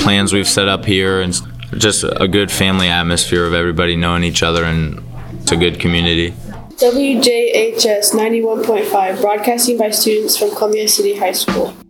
plans we've set up here, and just a good family atmosphere of everybody knowing each other, and it's a good community. WJHS 91.5, broadcasting by students from Columbia City High School.